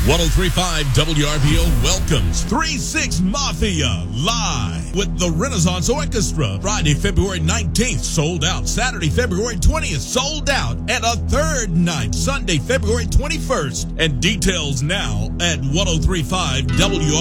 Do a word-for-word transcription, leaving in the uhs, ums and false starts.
ten thirty-five W R B O welcomes three six Mafia live with the Renaissance Orchestra. Friday, February nineteenth, sold out. Saturday, February twentieth, sold out. And a third night, Sunday, February twenty-first. And details now at ten thirty-five W R B O.